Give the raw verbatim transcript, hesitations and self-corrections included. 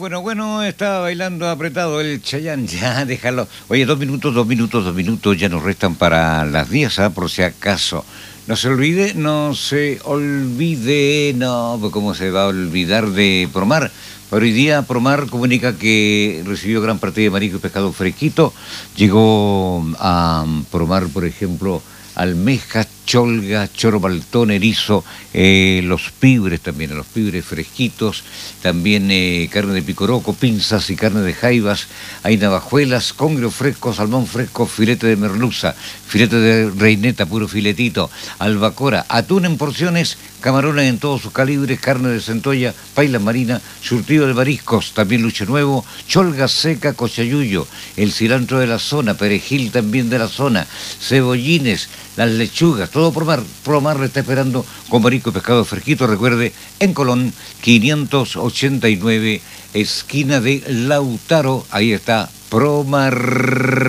bueno, bueno, estaba bailando apretado el Chayán, ya déjalo. Oye, dos minutos, dos minutos, dos minutos, ya nos restan para las diez, ¿ah? Por si acaso. No se olvide, no se olvide, no, pues cómo se va a olvidar de Promar. Pero hoy día Promar comunica que recibió gran partida de marisco y pescado fresquito. Llegó a Promar, por ejemplo, almejas, cholga, chorbaltón, erizo, eh, los pibres también, los pibres fresquitos, también eh, carne de picoroco, pinzas y carne de jaivas, hay navajuelas, congrio fresco, salmón fresco, filete de merluza, filete de reineta, puro filetito, albacora, atún en porciones, camarones en todos sus calibres, carne de centolla, paila marina, surtido de mariscos, también luche nuevo, cholga seca, cochayuyo, el cilantro de la zona, perejil también de la zona, cebollines, las lechugas, todo Promar. Promar le está esperando con marisco y pescado fresquito. Recuerde, en Colón, quinientos ochenta y nueve, esquina de Lautaro. Ahí está Promar.